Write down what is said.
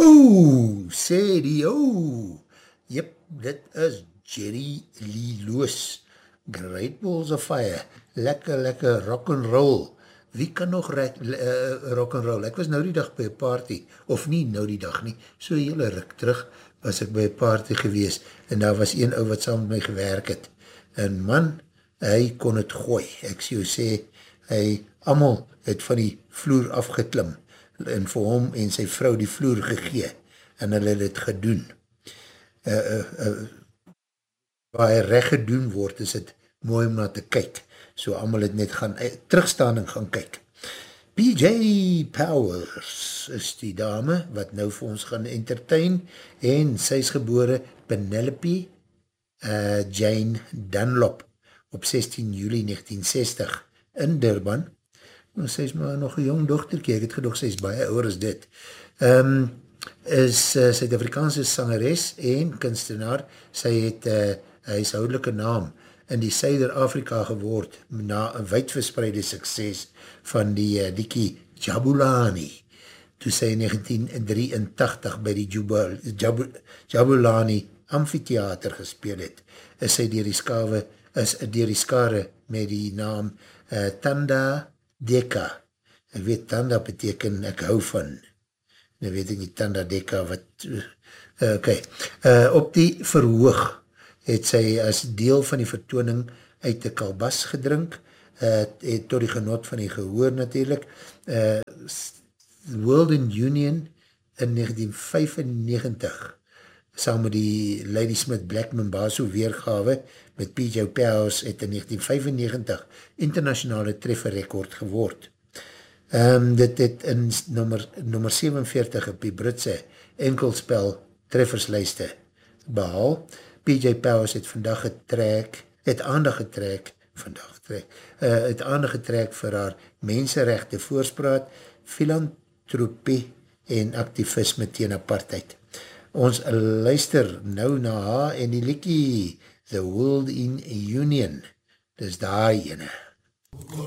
Oeh, sê die, oeh. Jep, dit is Jerry Lee Lewis. Great Balls of Fire. Lekker, lekker rock'n'roll. Wie kan nog rock'n'roll? Ek was nou die dag by een party, of nie nou die dag nie, so hele ruk terug was ek by een party gewees, en daar was een ou wat saam met my gewerk het. En man, hy kon het gooi. Ek sê, hy allemaal het van die vloer afgeklim, en vir hom en sy vrou die vloer gegee, en hulle het het gedoen. Waar hy recht gedoen word, is het mooi om na te kyk, so allemaal het net gaan terugstaan en gaan kyk. PJ Powers is die dame, wat nou vir ons gaan entertain, en sy is gebore Penelope Jane Dunlop, op 16 juli 1960, in Durban. Sy is maar nog een jong dochterkie, ek het gedoog, sy is baie ouder as dit. Is Suid-Afrikaanse sangeres en kunstenaar, sy het huishoudelike naam in die Suider-Afrika geword, na een wijdverspreide sukses van die diekie Jabulani, toe sy in 1983 by die Jabulani Amphitheater gespeel het, is sy deur die skare met die naam Tanda Deka. Ek weet, Tanda beteken ek hou van. Nou weet ek nie, Tanda Deka wat... op die verhoog het sy as deel van die vertoning uit die kalbas gedrink, het tot die genot van die gehoor natuurlijk. World and Union in 1995, saam met die Ladysmith Black Mambazo weergawe met PJ Powers het in 1995 internationale trefferrekord geword. Dit het in nummer 47 op die Britse enkelspel trefferslijste behaal. PJ Powers het aandag getrek vir haar menserechte voorspraak, filantropie en activisme teen apartheid. Ons luister nou na haar en die liekie The World in Union. Dis daar ene.